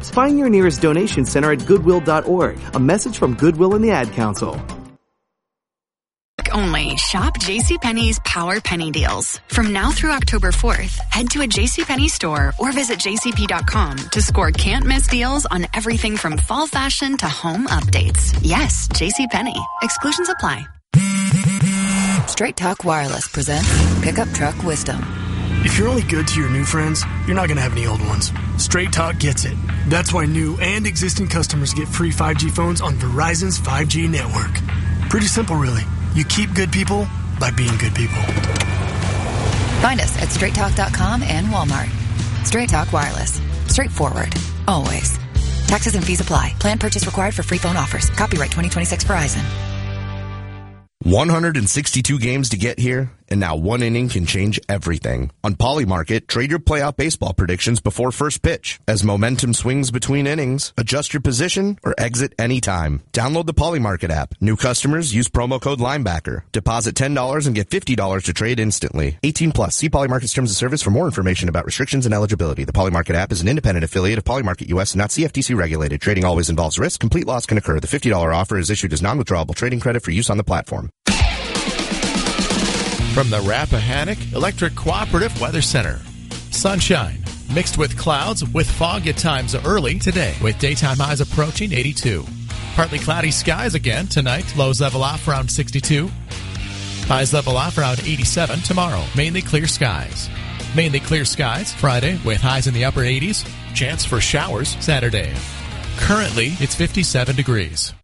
jobs. Find your nearest donation center at Goodwill.org. A message from Goodwill and the Ad Council. Only shop JCPenney's Power Penny deals. From now through October 4th, head to a JCPenney store or visit jcp.com to score can't-miss deals on everything from fall fashion to home updates. Yes, JCPenney. Exclusions apply. Straight Talk Wireless presents Pickup Truck Wisdom. If you're only good to your new friends, you're not going to have any old ones. Straight Talk gets it. That's why new and existing customers get free 5G phones on Verizon's 5G network. Pretty simple, really. You keep good people by being good people. Find us at straighttalk.com and Walmart. Straight Talk Wireless. Straightforward. Always. Taxes and fees apply. Plan purchase required for free phone offers. Copyright 2026 Verizon. 162 games to get here, and now one inning can change everything. On Polymarket, trade your playoff baseball predictions before first pitch. As momentum swings between innings, adjust your position or exit anytime. Download the Polymarket app. New customers use promo code Linebacker. Deposit $10 and get $50 to trade instantly. 18 plus. See Polymarket's terms of service for more information about restrictions and eligibility. The Polymarket app is an independent affiliate of Polymarket US and not CFTC regulated. Trading always involves risk. Complete loss can occur. The $50 offer is issued as non-withdrawable trading credit for use on the platform. From the Rappahannock Electric Cooperative Weather Center. Sunshine mixed with clouds with fog at times early today with daytime highs approaching 82. Partly cloudy skies again tonight. Lows level off around 62. Highs level off around 87 tomorrow. Mainly clear skies. Mainly clear skies Friday with highs in the upper 80s. Chance for showers Saturday. Currently, it's 57 degrees.